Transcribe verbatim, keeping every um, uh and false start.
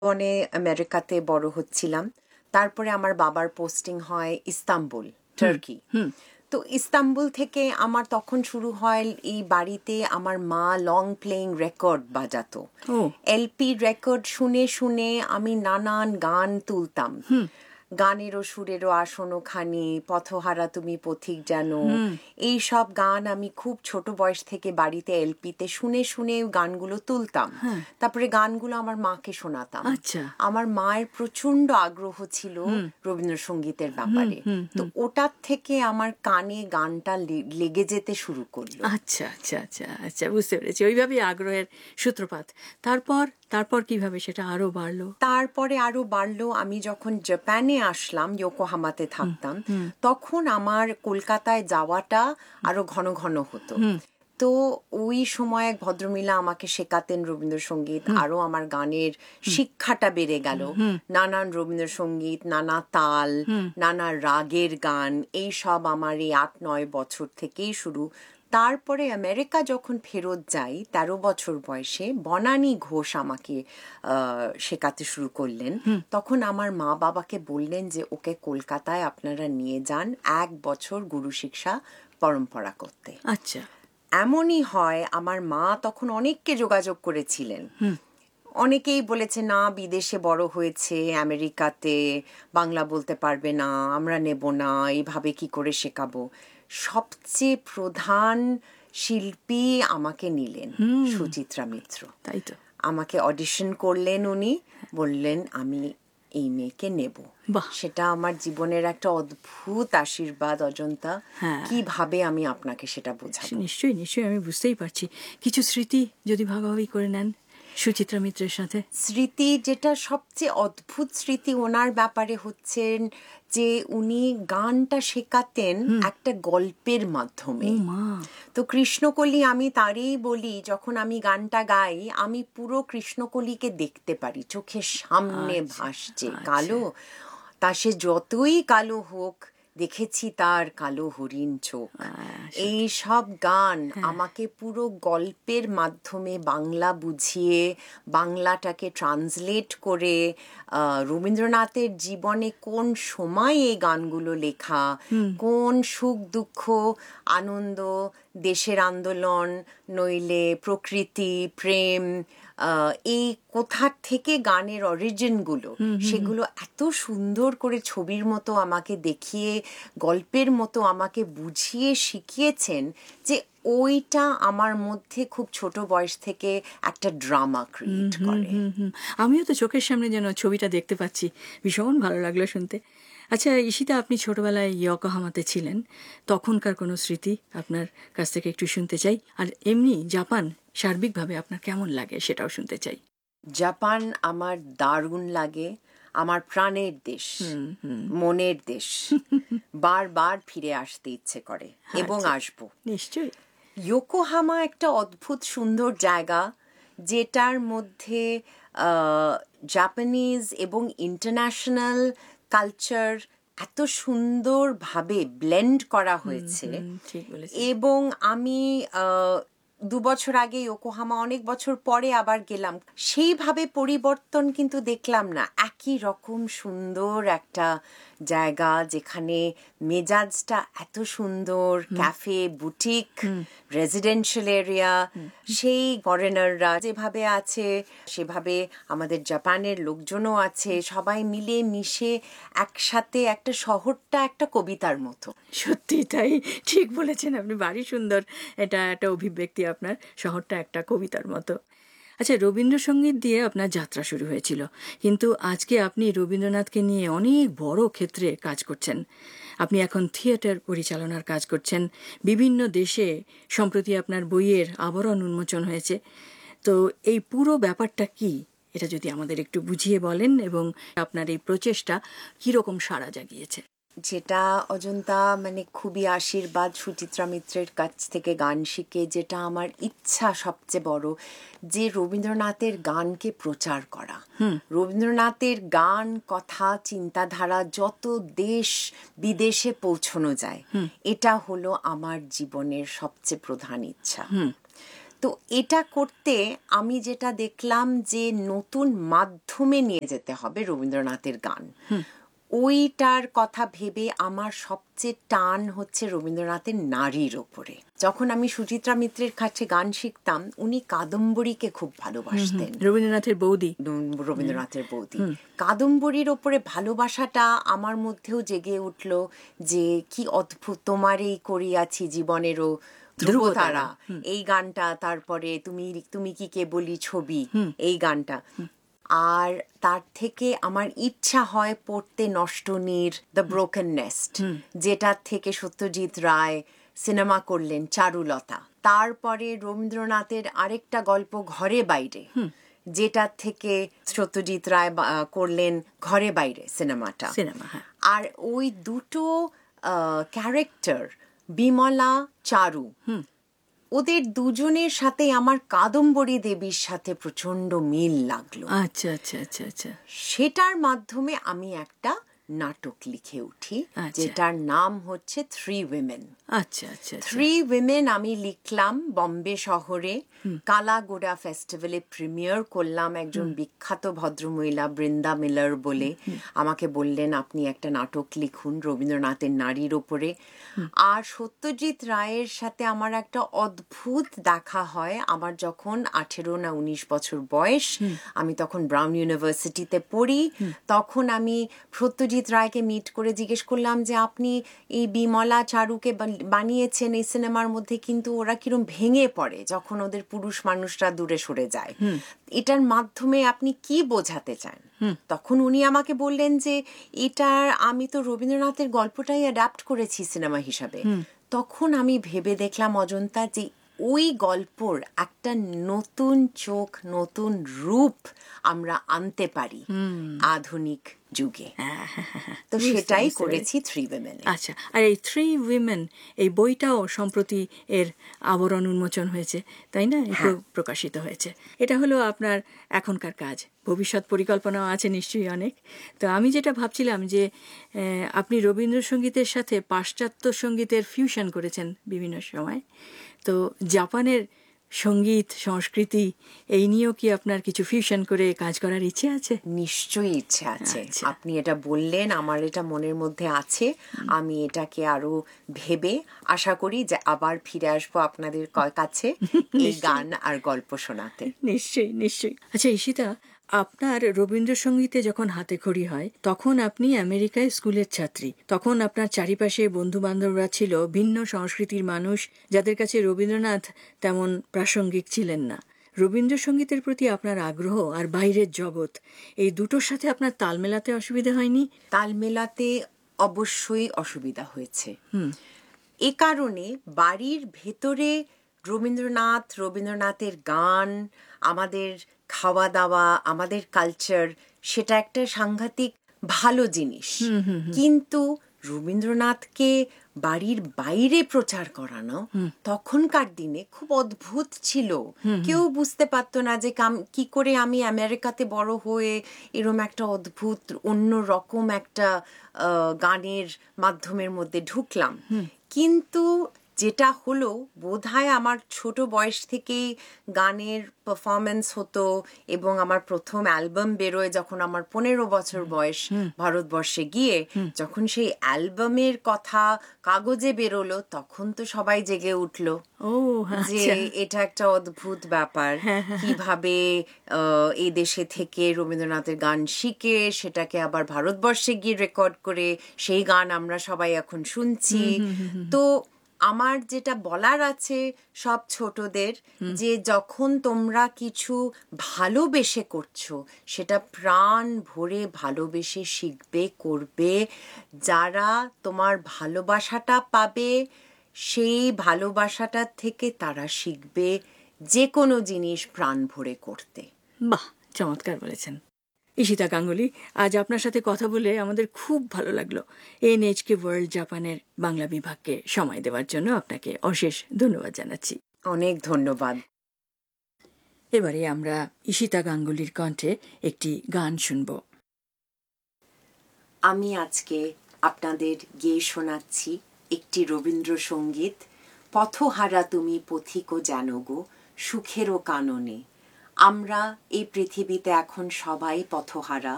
বনে আমেরিকাতে বড় হচ্ছিলাম। তারপরে আমার বাবার পোস্টিং হয় ইস্তাম্বুল, টার্কি। তো ইস্তাম্বুল থেকে আমার তখন শুরু হয় এই বাড়িতে আমার মা long playing record বাজাতো। LP record শুনে শুনে আমি নানান গান তুলতাম। গানেরও সুরেরও আসনো খানি, পথহারা তুমি পথিক জানো, এই সব গান আমি খুব ছোট বয়স থেকে বাড়িতে এলপিতে শুনে শুনে গানগুলো তুলতাম। তারপরে গানগুলো আমার মাকে শোনাতাম। আমার মায়ের প্রচন্ড আগ্রহ ছিল রবীন্দ্রসঙ্গীতের ব্যাপারে। তো ওটার থেকে আমার কানে গানটা লেগে যেতে শুরু করলো। আচ্ছা আচ্ছা আচ্ছা আচ্ছা বুঝতে পেরেছি, ওইভাবে আগ্রহের সূত্রপাত। তারপর তারপর কিভাবে সেটা আরো বাড়লো? তারপরে আরো বাড়লো, আমি যখন জাপানে আসলাম, ইয়োকোহামাতে থাকতাম, তখন আমার কলকাতায় যাওয়াটা আরো ঘন ঘন হতো। তো ওই সময় এক ভদ্রমহিলা আমাকে শেখাতেন রবীন্দ্রসঙ্গীত, আরো আমার গানের শিক্ষাটা বেড়ে গেল। নানান রবীন্দ্রসঙ্গীত, নানা তাল, নানা রাগের গান, এই সব আমার এই আট নয় বছর থেকেই শুরু। তারপরে আমেরিকা যখন ফেরত যাই তেরো বছর বয়সে, বনানী ঘোষ আমাকে শেখাতে শুরু করলেন। তখন আমার মা বাবাকে বললেন যে ওকে কলকাতায় আপনারা নিয়ে যান এক বছর গুরু শিক্ষা পরম্পরা করতে। আচ্ছা, এমনই হয়, আমার মা তখন অনেককে যোগাযোগ করেছিলেন। অনেকেই বলেছে না, বিদেশে বড় হয়েছে, আমেরিকাতে বাংলা বলতে পারবে না, আমরা নেব না, এইভাবে কি করে শেখাবো। সবচেয়ে প্রধান শিল্পী আমাকে নিলেন, সুচিত্রা মিত্র। তাই তো, আমাকে অডিশন করলেন উনি, বললেন আমি এই মেয়েকে নেব। সেটা আমার জীবনের একটা অদ্ভুত আশীর্বাদ অজন্তা। কিভাবে আমি আপনাকে সেটা বোঝাবো? নিশ্চয়ই নিশ্চয়ই আমি বুঝতেই পারছি। কিছু স্মৃতি যদি ভাগাভাগি করে নেন সুচিত্রা মিত্রের সাথে। স্মৃতি, যেটা সবচেয়ে অদ্ভুত স্মৃতি ওনার ব্যাপারে হচ্ছেন যে উনি গানটা শেখাতেন একটা গল্পের মাধ্যমে। তো কৃষ্ণকলি আমি তারই বলি, যখন আমি গানটা গাই আমি পুরো কৃষ্ণকলিকে দেখতে পারি, চোখের সামনে ভাসছে। কালো, তা সে যতই কালো হোক, দেখেছি তার কালো হরিণ চোখ। এই সব গান আমাকে পুরো গল্পের মাধ্যমে বাংলা বুঝিয়ে, বাংলাটাকে ট্রান্সলেট করে, রবীন্দ্রনাথের জীবনে কোন সময় এই গানগুলো লেখা, কোন সুখ দুঃখ আনন্দ, দেশের আন্দোলন, নইলে প্রকৃতি প্রেম, এই কোথার থেকে গানের অরিজিনগুলো, সেগুলো এত সুন্দর করে ছবির মতো আমাকে দেখিয়ে, গল্পের মতো আমাকে বুঝিয়ে শিখিয়েছেন যে ওইটা আমার মধ্যে খুব ছোট বয়স থেকে একটা ড্রামা ক্রিয়েট করে। আমিও তো চোখের সামনে যেন ছবিটা দেখতে পাচ্ছি, ভীষণ ভালো লাগলো শুনতে। আচ্ছা ঈশিতা, আপনি ছোটবেলায় ইয়োকোহামাতে ছিলেন, তখনকার কোনো স্মৃতি আপনার কাছ থেকে একটু শুনতে চাই। আর এমনি জাপান সার্বিকভাবে আপনার কেমন লাগে সেটাও শুনতে চাই। জাপান আমার দারুণ লাগে, আমার প্রাণের দেশ, মনের দেশ। বারবার ফিরে আসতে ইচ্ছে করে এবং আসবো নিশ্চয়ই। ইয়োকোহামা একটা অদ্ভুত সুন্দর জায়গা, যেটার মধ্যে জাপানিজ এবং ইন্টারন্যাশনাল কালচার এত সুন্দরভাবে ব্লেন্ড করা হয়েছে। এবং আমি দু বছর আগে ইয়োকোহামা, অনেক বছর পরে আবার গেলাম, সেইভাবে পরিবর্তন কিন্তু দেখলাম না। একই রকম সুন্দর একটা জায়গা, যেখানে মেজাজটা এত সুন্দর, ক্যাফে, বুটিক, রেসিডেন্সিয়াল এরিয়া, সেই ফরেনাররা যেভাবে আছে সেভাবে আমাদের জাপানের লোকজনও আছে, সবাই মিলে মিশে একসাথে, একটা শহরটা একটা কবিতার মতো। সত্যি তাই, ঠিক বলেছেন আপনি, বাড়ি সুন্দর। এটা একটা অভিব্যক্তি আপনার, শহরটা একটা কবিতার মতো। আচ্ছা, রবীন্দ্রসঙ্গীত দিয়ে আপনার যাত্রা শুরু হয়েছিল, কিন্তু আজকে আপনি রবীন্দ্রনাথকে নিয়ে অনেক বড় ক্ষেত্রে কাজ করছেন। আপনি এখন থিয়েটার পরিচালনার কাজ করছেন বিভিন্ন দেশে। সম্প্রতি আপনার বইয়ের আবরণ উন্মোচন হয়েছে। তো এই পুরো ব্যাপারটা কি, এটা যদি আমাদের একটু বুঝিয়ে বলেন, এবং আপনার এই প্রচেষ্টা কীরকম সাড়া জাগিয়েছে? যেটা অজন্তা, মানে খুবই আশীর্বাদ সুচিত্রা মিত্রের কাছ থেকে গান শিখে। যেটা আমার ইচ্ছা সবচেয়ে বড়, যে রবীন্দ্রনাথের গানকে প্রচার করা, রবীন্দ্রনাথের গান, কথা, চিন্তাধারা যত দেশ বিদেশে পৌঁছানো যায়, এটা হলো আমার জীবনের সবচেয়ে প্রধান ইচ্ছা। তো এটা করতে আমি যেটা দেখলাম যে নতুন মাধ্যমে নিয়ে যেতে হবে রবীন্দ্রনাথের গান। ওইটার কথা ভেবে আমার সবচেয়ে টান হচ্ছে রবীন্দ্রনাথের নারীর ওপরে। যখন আমি সুচিত্রা মিত্রের কাছে গান শিখতাম, উনি কাদম্বরীকে খুব ভালোবাসতেন, রবীন্দ্রনাথের বৌদি রবীন্দ্রনাথের বৌদি। কাদম্বরীর ওপরে ভালোবাসাটা আমার মধ্যেও জেগে উঠল যে কি অদ্ভুত, তোমার এই করিয়াছি জীবনেরও ধ্রুবতারা, এই গানটা, তারপরে তুমি তুমি কি কে বলি ছবি, এই গানটা। আর তার থেকে আমার ইচ্ছা হয় পড়তে নষ্টনীর দ্য ব্রোকেন নেস্ট, যেটার থেকে সত্যজিৎ রায় সিনেমা করলেন চারুলতা। তারপরে রবীন্দ্রনাথের আরেকটা গল্প ঘরে বাইরে, যেটার থেকে সত্যজিৎ রায় করলেন ঘরে বাইরে সিনেমাটা। সিনেমা, আর ওই দুটো ক্যারেক্টার বিমলা চারু, ওদের দুজনের সাথে আমার কাদম্বরী দেবীর সাথে প্রচন্ড মিল লাগলো। আচ্ছা আচ্ছা আচ্ছা আচ্ছা সেটার মাধ্যমে আমি একটা নাটক লিখে উঠি, যেটার নাম হচ্ছে থ্রি উইমেন। আচ্ছা আচ্ছা থ্রি উইমেন আমি লিখলাম বম্বে শহরে, কালাগোড়া ফেস্টিভ্যালে প্রিমিয়ার করলাম। একজন বিখ্যাত ভদ্রমহিলা বৃন্দা মিলার বলে আমাকে বললেন আপনি একটা নাটক লিখুন রবীন্দ্রনাথের নারীর ওপরে। আর সত্যজিৎ রায়ের সাথে আমার একটা অদ্ভুত দেখা হয়। আমার যখন আঠেরো না উনিশ বছর বয়স, আমি তখন ব্রাউন ইউনিভার্সিটিতে পড়ি, তখন আমি সত্যজিৎ রায়কে মিট করে জিজ্ঞেস করলাম যে আপনি এই বিমলা চারুকে বানিয়েছেন এই সিনেমার মধ্যে, কিন্তু ওরা কিরম ভেঙে পড়ে যখন ওদের পুরুষ মানুষরা দূরে সরে যায়, এটার মাধ্যমে আপনি কি বোঝাতে চান? তখন উনি আমাকে বললেন যে এটার আমি তো রবীন্দ্রনাথের গল্পটাই অ্যাডাপ্ট করেছি সিনেমা হিসাবে। তখন আমি ভেবে দেখলাম অজন্তা যে ওই গল্পর একটা নতুন চোখ, নতুন রূপ আমরা আনতে পারি আধুনিক যুগে। তো সেটাই করেছি থ্রি উইমেন। আচ্ছা, আর এই থ্রি উইমেন এই বইটাও সম্প্রতি এর আবরণ উন্মোচন হয়েছে, তাই না? প্রকাশিত হয়েছে। এটা হলো আপনার এখনকার কাজ। ভবিষ্যৎ পরিকল্পনাও আছে নিশ্চয়ই অনেক। তো আমি যেটা ভাবছিলাম যে আপনি রবীন্দ্রসঙ্গীতের সাথে পাশ্চাত্য সঙ্গীতের ফিউশন করেছেন বিভিন্ন সময়, তো জাপানের সঙ্গীত সংস্কৃতি এই নিয়েও কি আপনার কিছু ফিউশন করে কাজ করার ইচ্ছে আছে? নিশ্চয়ই ইচ্ছে আছে। আপনি এটা বললেন, আমার এটা মনের মধ্যে আছে। আমি এটাকে আরো ভেবে আশা করি যে আবার ফিরে আসবো আপনাদের কাছে এই গান আর গল্প শোনাতে। নিশ্চয়ই নিশ্চয়ই। আচ্ছা ঈশিতা, আপনার রবীন্দ্রসঙ্গীতে যখন হাতে খড়ি হয় তখন আপনি আমেরিকায় স্কুলের ছাত্রী। তখন আপনার চারিপাশে বন্ধু বান্ধবরা ছিল ভিন্ন সংস্কৃতির মানুষ, যাদের কাছে রবীন্দ্রনাথ তেমন প্রাসঙ্গিক ছিলেন না। রবীন্দ্রসঙ্গীতের প্রতি আপনার আগ্রহ আর বাইরের জগৎ, এই দুটোর সাথে আপনার তাল মেলাতে অসুবিধা হয়নি? তাল মেলাতে অবশ্যই অসুবিধা হয়েছে। এ কারণে বাড়ির ভেতরে রবীন্দ্রনাথ, রবীন্দ্রনাথের গান, আমাদের খাওয়া দাওয়া, আমাদের কালচার, সেটা একটা সাংঘাতিক ভালো জিনিস। কিন্তু রবীন্দ্রনাথকে বাড়ির বাইরে প্রচার করানো তখনকার দিনে খুব অদ্ভুত ছিল। কেউ বুঝতে পারতো না যে কি করে আমি আমেরিকাতে বড় হয়ে এরম একটা অদ্ভুত অন্য রকম একটা গানের মাধ্যমের মধ্যে ঢুকলাম। কিন্তু যেটা হলো, বোধহয় আমার ছোট বয়স থেকেই গানের পারফরমেন্স হতো এবং আমার প্রথম অ্যালবাম বেরোয় যখন আমার পনেরো বছর বয়স ভারতবর্ষে গিয়ে, যখন সেই অ্যালবামের কথা কাগজে বেরোলো তখন তো সবাই জেগে উঠলো যে এটা একটা অদ্ভুত ব্যাপার, কিভাবে এই দেশে থেকে রবীন্দ্রনাথের গান শিখে সেটাকে আবার ভারতবর্ষে গিয়ে রেকর্ড করে সেই গান আমরা সবাই এখন শুনছি। তো আমার যেটা বলার আছে সব ছোটদের, যে যখন তোমরা কিছু ভালোবেসে করছো সেটা প্রাণ ভরে ভালোবেসে শিখবে, করবে। যারা তোমার ভালোবাসাটা পাবে সেই ভালোবাসাটার থেকে তারা শিখবে যে কোনো জিনিস প্রাণ ভরে করতে। বাহ, চমৎকার বলেছেন ঈশিতা গাঙ্গুলি। আজ আপনার সাথে কথা বলে আমাদের খুব ভালো লাগলো। এনএইচকে ওয়ার্ল্ড জাপানের বাংলা বিভাগকে সময় দেওয়ার জন্য আপনাকে অশেষ ধন্যবাদ জানাচ্ছি। অনেক ধন্যবাদ। এবারে আমরা ঈশিতা গাঙ্গুলির কণ্ঠে একটি গান শুনব। আমি আজকে আপনাদের গেয়ে শোনাচ্ছি একটি রবীন্দ্রসঙ্গীত, পথহারা তুমি পথিক জানো গো, সুখেরও কাননে। আমরা এই পৃথিবীতে এখন সবাই পথহারা।